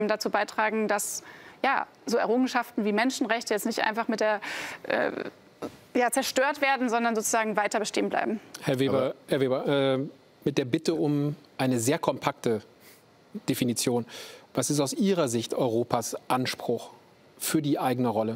dazu beitragen, dass so Errungenschaften wie Menschenrechte jetzt nicht einfach mit der zerstört werden, sondern sozusagen weiter bestehen bleiben. Herr Weber, mit der Bitte um eine sehr kompakte Definition. Was ist aus Ihrer Sicht Europas Anspruch für die eigene Rolle?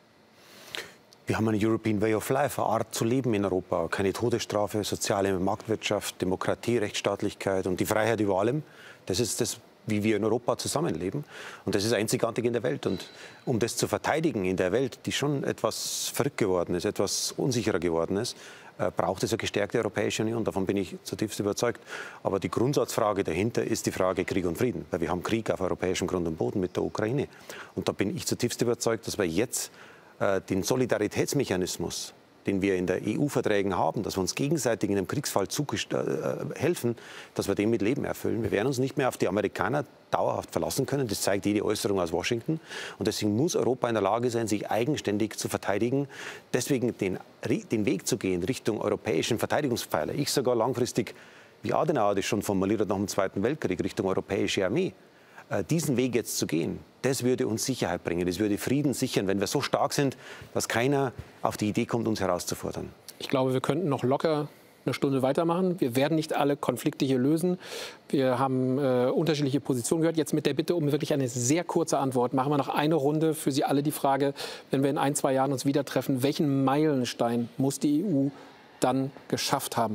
Wir haben eine European Way of Life, eine Art zu leben in Europa. Keine Todesstrafe, soziale Marktwirtschaft, Demokratie, Rechtsstaatlichkeit und die Freiheit über allem. Das ist das, wie wir in Europa zusammenleben. Und das ist einzigartig in der Welt. Und um das zu verteidigen in der Welt, die schon etwas verrückt geworden ist, etwas unsicherer geworden ist, braucht es eine gestärkte Europäische Union. Davon bin ich zutiefst überzeugt. Aber die Grundsatzfrage dahinter ist die Frage Krieg und Frieden. Weil wir haben Krieg auf europäischem Grund und Boden mit der Ukraine. Und da bin ich zutiefst überzeugt, dass wir jetzt den Solidaritätsmechanismus, den wir in der EU-Verträgen haben, dass wir uns gegenseitig in einem Kriegsfall helfen, dass wir den mit Leben erfüllen. Wir werden uns nicht mehr auf die Amerikaner dauerhaft verlassen können. Das zeigt jede Äußerung aus Washington. Und deswegen muss Europa in der Lage sein, sich eigenständig zu verteidigen. Deswegen den Weg zu gehen Richtung europäischen Verteidigungspfeiler. Ich sogar langfristig, wie Adenauer das schon formuliert hat nach dem Zweiten Weltkrieg, Richtung europäische Armee. Diesen Weg jetzt zu gehen, das würde uns Sicherheit bringen, das würde Frieden sichern, wenn wir so stark sind, dass keiner auf die Idee kommt, uns herauszufordern. Ich glaube, wir könnten noch locker eine Stunde weitermachen. Wir werden nicht alle Konflikte hier lösen. Wir haben unterschiedliche Positionen gehört. Jetzt mit der Bitte um wirklich eine sehr kurze Antwort. Machen wir noch eine Runde für Sie alle die Frage, wenn wir in 1, 2 Jahren uns wieder treffen, welchen Meilenstein muss die EU dann geschafft haben?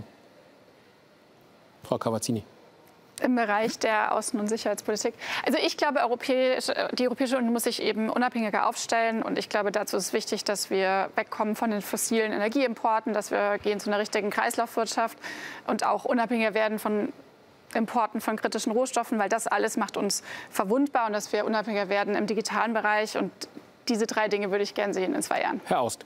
Frau Cavazzini. Im Bereich der Außen- und Sicherheitspolitik. Also ich glaube, die Europäische Union muss sich eben unabhängiger aufstellen. Und ich glaube, dazu ist wichtig, dass wir wegkommen von den fossilen Energieimporten, dass wir gehen zu einer richtigen Kreislaufwirtschaft und auch unabhängiger werden von Importen von kritischen Rohstoffen, weil das alles macht uns verwundbar und dass wir unabhängiger werden im digitalen Bereich. Und diese 3 Dinge würde ich gern sehen in 2 Jahren. Herr Aust.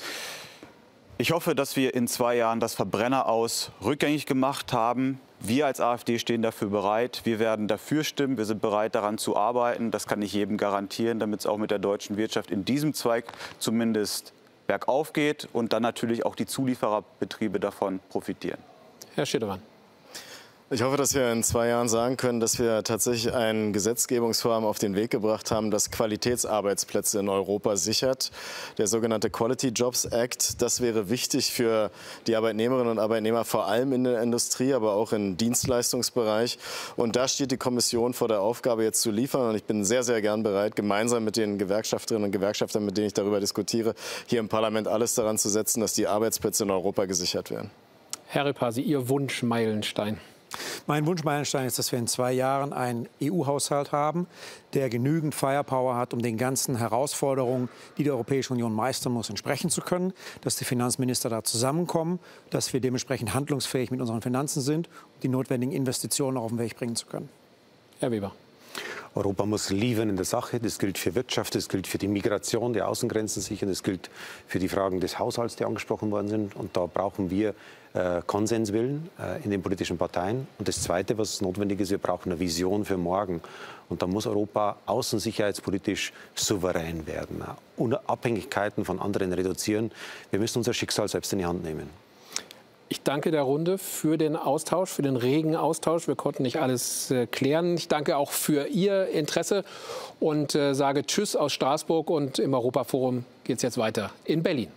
Ich hoffe, dass wir in 2 Jahren das Verbrenner-Aus rückgängig gemacht haben. Wir als AfD stehen dafür bereit. Wir werden dafür stimmen. Wir sind bereit, daran zu arbeiten. Das kann ich jedem garantieren, damit es auch mit der deutschen Wirtschaft in diesem Zweig zumindest bergauf geht und dann natürlich auch die Zuliefererbetriebe davon profitieren. Herr Schirdewan. Ich hoffe, dass wir in 2 Jahren sagen können, dass wir tatsächlich ein Gesetzgebungsvorhaben auf den Weg gebracht haben, das Qualitätsarbeitsplätze in Europa sichert. Der sogenannte Quality Jobs Act, das wäre wichtig für die Arbeitnehmerinnen und Arbeitnehmer, vor allem in der Industrie, aber auch im Dienstleistungsbereich. Und da steht die Kommission vor der Aufgabe, jetzt zu liefern. Und ich bin sehr, sehr gern bereit, gemeinsam mit den Gewerkschafterinnen und Gewerkschaftern, mit denen ich darüber diskutiere, hier im Parlament alles daran zu setzen, dass die Arbeitsplätze in Europa gesichert werden. Herr Repasi, Ihr Wunschmeilenstein. Mein Wunschmeilenstein ist, dass wir in 2 Jahren einen EU-Haushalt haben, der genügend Firepower hat, um den ganzen Herausforderungen, die die Europäische Union meistern muss, entsprechen zu können. Dass die Finanzminister da zusammenkommen, dass wir dementsprechend handlungsfähig mit unseren Finanzen sind, um die notwendigen Investitionen auch auf den Weg bringen zu können. Herr Weber. Europa muss liefern in der Sache. Das gilt für Wirtschaft, das gilt für die Migration, die Außengrenzen sichern, das gilt für die Fragen des Haushalts, die angesprochen worden sind. Und da brauchen wir Konsenswillen in den politischen Parteien. Und das Zweite, was notwendig ist, wir brauchen eine Vision für morgen. Und da muss Europa außensicherheitspolitisch souverän werden, Abhängigkeiten von anderen reduzieren. Wir müssen unser Schicksal selbst in die Hand nehmen. Ich danke der Runde für den Austausch, für den regen Austausch. Wir konnten nicht alles klären. Ich danke auch für Ihr Interesse und sage Tschüss aus Straßburg. Und im Europaforum geht es jetzt weiter in Berlin.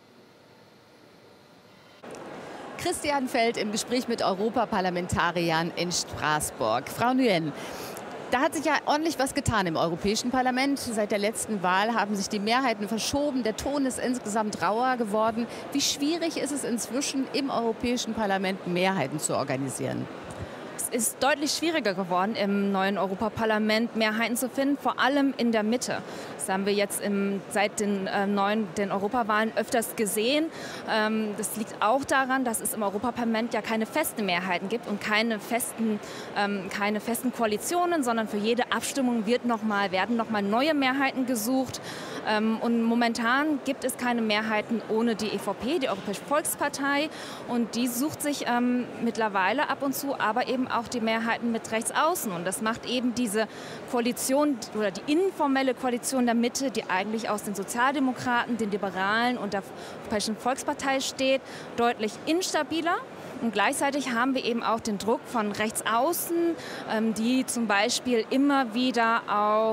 Christian Feld im Gespräch mit Europaparlamentariern in Straßburg. Frau Nguyen, da hat sich ja ordentlich was getan im Europäischen Parlament. Seit der letzten Wahl haben sich die Mehrheiten verschoben. Der Ton ist insgesamt rauer geworden. Wie schwierig ist es inzwischen, im Europäischen Parlament Mehrheiten zu organisieren? Es ist deutlich schwieriger geworden, im neuen Europaparlament Mehrheiten zu finden, vor allem in der Mitte. Das haben wir jetzt seit den Europawahlen öfters gesehen. Das liegt auch daran, dass es im Europaparlament ja keine festen Mehrheiten gibt und keine festen Koalitionen, sondern für jede Abstimmung werden noch mal neue Mehrheiten gesucht. Und momentan gibt es keine Mehrheiten ohne die EVP, die Europäische Volkspartei. Und die sucht sich mittlerweile ab und zu aber eben auch die Mehrheiten mit rechts außen. Und das macht eben diese Koalition oder die informelle Koalition der Mitte, die eigentlich aus den Sozialdemokraten, den Liberalen und der Europäischen Volkspartei steht, deutlich instabiler. Und gleichzeitig haben wir eben auch den Druck von rechts außen, die zum Beispiel immer wieder auch